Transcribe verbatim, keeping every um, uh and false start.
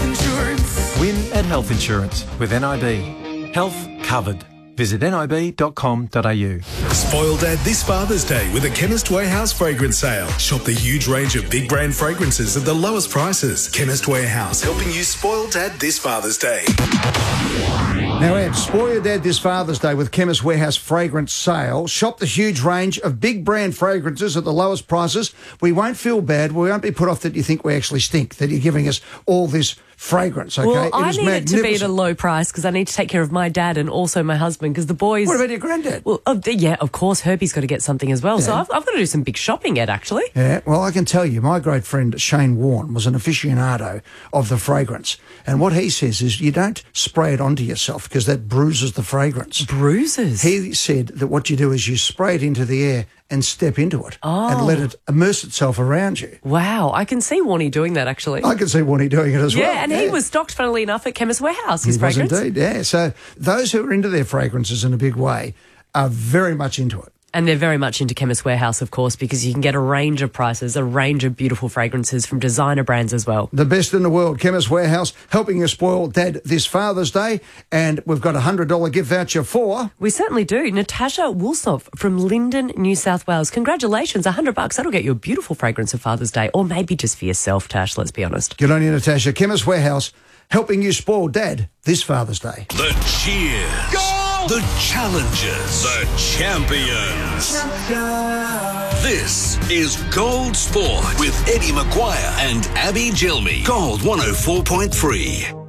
insurance. Win at Health Insurance with N I B. Health covered. Visit nib dot com dot a u. Spoil Dad this Father's Day with a Chemist Warehouse fragrance sale. Shop the huge range of big brand fragrances at the lowest prices. Chemist Warehouse, helping you spoil Dad this Father's Day. Now, Ed, spoil your dad this Father's Day with Chemist Warehouse fragrance sale. Shop the huge range of big brand fragrances at the lowest prices. We won't feel bad. We won't be put off that you think we actually stink, that you're giving us all this fragrance, okay? Well, I is need it to be at a magnificent. low price because I need to take care of my dad and also my husband because the boys... What about your granddad? Well, oh, yeah, of course, Herbie's got to get something as well. So Yeah. I've, I've got to do some big shopping, Ed, actually. Yeah, well, I can tell you, my great friend Shane Warne was an aficionado of the fragrance. And what he says is you don't spray it onto yourself because that bruises the fragrance. Bruises? He said that what you do is you spray it into the air and step into it Oh. and let it immerse itself around you. Wow, I can see Warnie doing that, actually. I can see Warnie doing it as yeah, well. and he was stocked, funnily enough, at Chemist Warehouse, his He was fragrance. indeed, yeah. So those who are into their fragrances in a big way are very much into it. And they're very much into Chemist Warehouse, of course, because you can get a range of prices, a range of beautiful fragrances from designer brands as well. The best in the world, Chemist Warehouse, helping you spoil Dad this Father's Day. And we've got a one hundred dollars gift voucher for... We certainly do. Natasha Woolsop from Lyndon, New South Wales. Congratulations, one hundred bucks. That'll get you a beautiful fragrance for Father's Day, or maybe just for yourself, Tash, let's be honest. Good on you, Natasha. Chemist Warehouse, helping you spoil Dad this Father's Day. The cheers. Goal! The challengers. The champions. This is Gold Sport with Eddie Maguire and Abby Gilmy. Gold one oh four point three.